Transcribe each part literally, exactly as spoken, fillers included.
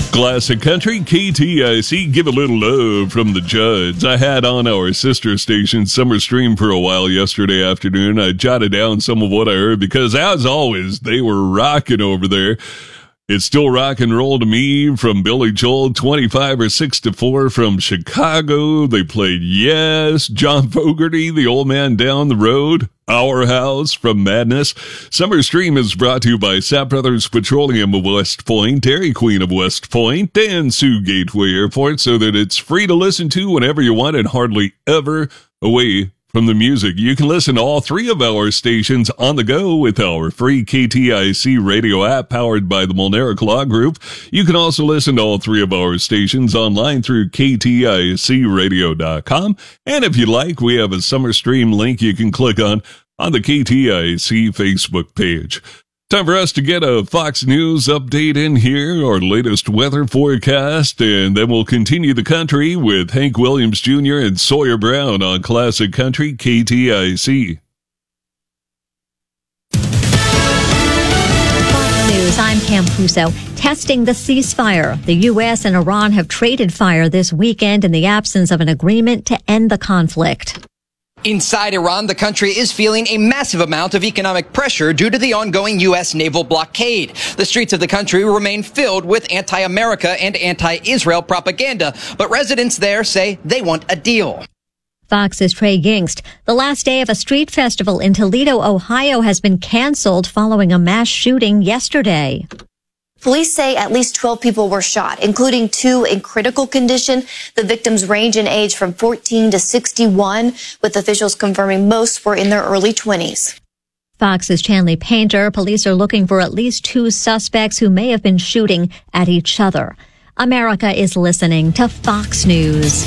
Classic Country, K T I C, give a little love from the Judds. I had on our sister station, Summer Stream, for a while yesterday afternoon. I jotted down some of what I heard because, as always, they were rocking over there. It's still rock and roll to me from Billy Joel, twenty-five or six to four from Chicago. They played Yes, John Fogerty, The Old Man Down the Road, Our House from Madness. Summer Stream is brought to you by Sapp Brothers Petroleum of West Point, Dairy Queen of West Point, and Sioux Gateway Airport, so that it's free to listen to whenever you want and hardly ever away from the music. You can listen to all three of our stations on the go with our free K T I C radio app powered by the Molnaric Law Group. You can also listen to all three of our stations online through K T I C radio dot com. And if you like, we have a Summer Stream link you can click on on the K T I C Facebook page. Time for us to get a Fox News update in here, our latest weather forecast, and then we'll continue the country with Hank Williams Junior and Sawyer Brown on Classic Country K T I C. Fox News, I'm Pam Puso. Testing the ceasefire. The U S and Iran have traded fire this weekend in the absence of an agreement to end the conflict. Inside Iran, the country is feeling a massive amount of economic pressure due to the ongoing U S naval blockade. The streets of the country remain filled with anti-America and anti-Israel propaganda, but residents there say they want a deal. Fox's Trey Gingst. The last day of a street festival in Toledo, Ohio has been canceled following a mass shooting yesterday. Police say at least twelve people were shot, including two in critical condition. The victims range in age from fourteen to sixty-one, with officials confirming most were in their early twenties. Fox's Chanley Painter. Police are looking for at least two suspects who may have been shooting at each other. America is listening to Fox News.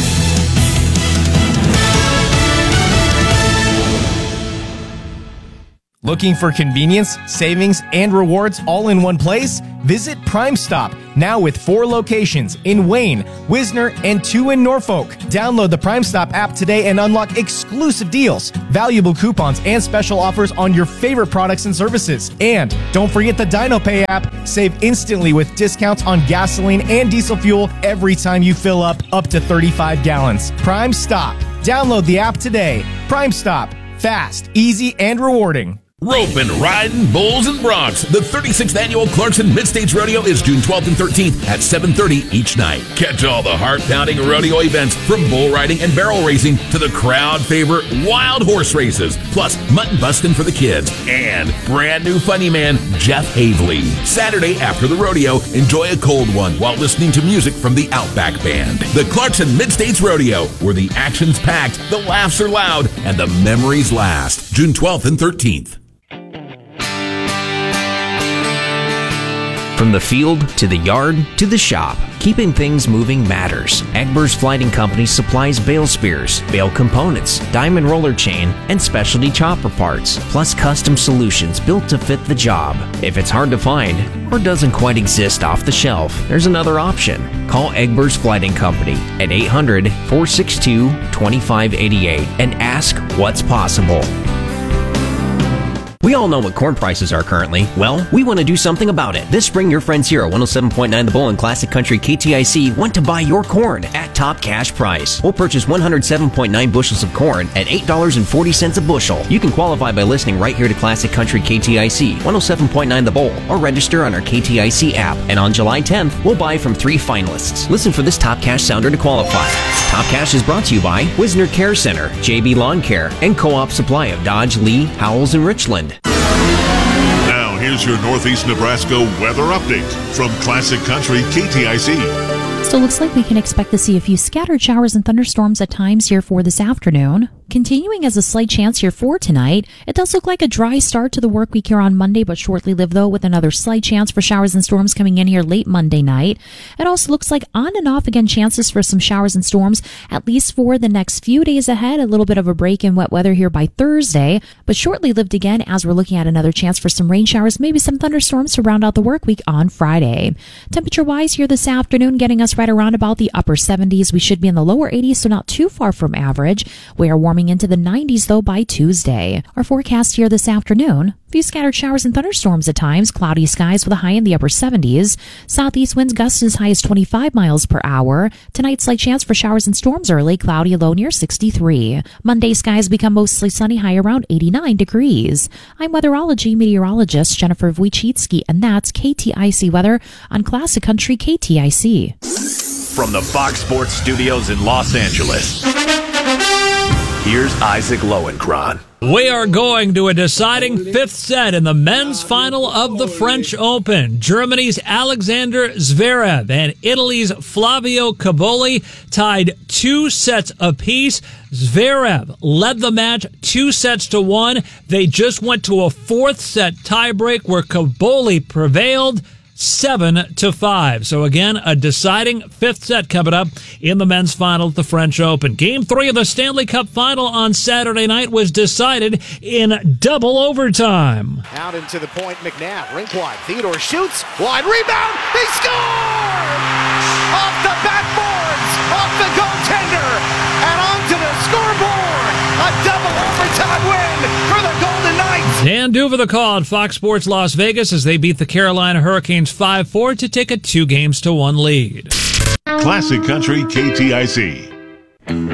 Looking for convenience, savings, and rewards all in one place? Visit Prime Stop, now with four locations in Wayne, Wisner, and two in Norfolk. Download the Prime Stop app today and unlock exclusive deals, valuable coupons, and special offers on your favorite products and services. And don't forget the DinoPay app. Save instantly with discounts on gasoline and diesel fuel every time you fill up up to thirty-five gallons. Prime Stop. Download the app today. Prime Stop. Fast, easy, and rewarding. Roping, riding, bulls, and broncs. The thirty-sixth Annual Clarkson Mid-States Rodeo is June twelfth and thirteenth at seven thirty each night. Catch all the heart-pounding rodeo events from bull riding and barrel racing to the crowd favorite wild horse races, plus mutton busting for the kids, and brand new funny man Jeff Havley. Saturday after the rodeo, enjoy a cold one while listening to music from the Outback Band. The Clarkson Mid-States Rodeo, where the action's packed, the laughs are loud, and the memories last. June twelfth and thirteenth. From the field to the yard to the shop, keeping things moving matters. Egbers Flighting Company supplies bale spears, bale components, diamond roller chain, and specialty chopper parts, plus custom solutions built to fit the job. If it's hard to find or doesn't quite exist off the shelf, there's another option. Call Egbers Flighting Company at eight hundred, four six two, two five eight eight and ask what's possible. We all know what corn prices are currently. Well, we want to do something about it. This spring, your friends here at one oh seven point nine The Bull and Classic Country K T I C want to buy your corn at top cash price. We'll purchase one hundred seven point nine bushels of corn at eight dollars and forty cents a bushel. You can qualify by listening right here to Classic Country K T I C, one oh seven point nine The Bull, or register on our K T I C app. And on July tenth, we'll buy from three finalists. Listen for this top cash sounder to qualify. Top Cash is brought to you by Wisner Care Center, J B Lawn Care, and Co-op Supply of Dodge, Lee, Howells, and Richland. Now, here's your Northeast Nebraska weather update from Classic Country K T I C. So it looks like we can expect to see a few scattered showers and thunderstorms at times here for this afternoon. Continuing as a slight chance here for tonight, it does look like a dry start to the work week here on Monday, but shortly lived though with another slight chance for showers and storms coming in here late Monday night. It also looks like on and off again chances for some showers and storms, at least for the next few days ahead. A little bit of a break in wet weather here by Thursday, but shortly lived again as we're looking at another chance for some rain showers, maybe some thunderstorms to round out the work week on Friday. Temperature wise here this afternoon, getting us right around about the upper seventies. We should be in the lower eighties, so not too far from average. We are warming getting into the nineties, though, by Tuesday. Our forecast here this afternoon: a few scattered showers and thunderstorms at times, cloudy skies with a high in the upper seventies. Southeast winds gusting as high as twenty-five miles per hour. Tonight, slight chance for showers and storms early, cloudy, low near sixty-three. Monday, skies become mostly sunny, high around eighty-nine degrees. I'm weatherology meteorologist Jennifer Wojcicki, and that's K T I C weather on Classic Country K T I C. From the Fox Sports Studios in Los Angeles, here's Isaac Lowenkron. We are going to a deciding fifth set in the men's final of the French Open. Germany's Alexander Zverev and Italy's Flavio Cobolli tied two sets apiece. Zverev led the match two sets to one. They just went to a fourth set tiebreak where Cobolli prevailed seven to five. So again, a deciding fifth set coming up in the men's final at the French Open. Game three of the Stanley Cup final on Saturday night was decided in double overtime. Out into the point, McNabb, rink wide. Theodore shoots, wide rebound, they score! Off the backboards, off the goaltender, and onto the scoreboard. A double overtime win for the Golden Knights. Dan Duva the call at Fox Sports Las Vegas as they beat the Carolina Hurricanes five four to take a two games to one lead. Classic Country K T I C.